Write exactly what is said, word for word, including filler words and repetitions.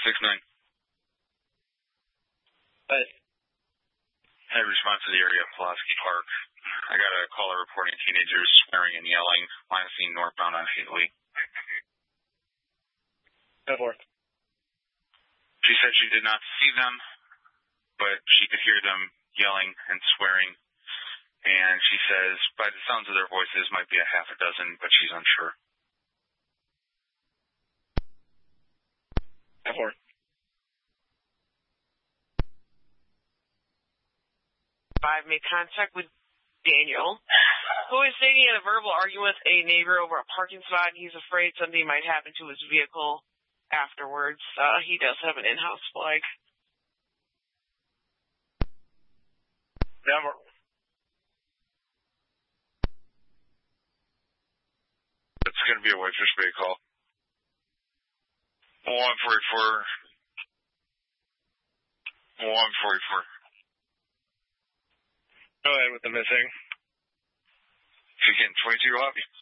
six nine. Hey. Hey, response to the area of Pulaski Park. I got a caller reporting teenagers swearing and yelling. Line seen northbound on Haley. Go for it. She said she did not see them, but she could hear them yelling and swearing. And she says, by the sounds of their voices, might be a half a dozen, but she's unsure. Go for it. Five made contact with Daniel, who is stating in a verbal argument with a neighbor over a parking spot. He's afraid something might happen to his vehicle afterwards. Uh, he does have an in-house flag. Denver. It's going to be a Whitefish Bay call. one forty-four. one forty-four. Go ahead with the missing. If you can, twenty-two, I'll have you.